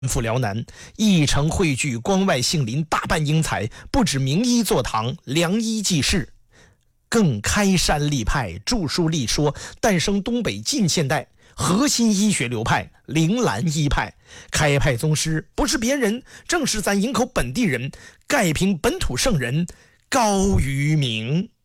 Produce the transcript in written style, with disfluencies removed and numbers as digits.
赴辽南，一城汇聚，关外杏林，大办英才，不止名医坐堂，良医济世，更开山立派，著书立说，诞生东北近现代核心医学流派铃兰医派。开派宗师不是别人，正是咱营口本地人，盖平本土圣人高于明。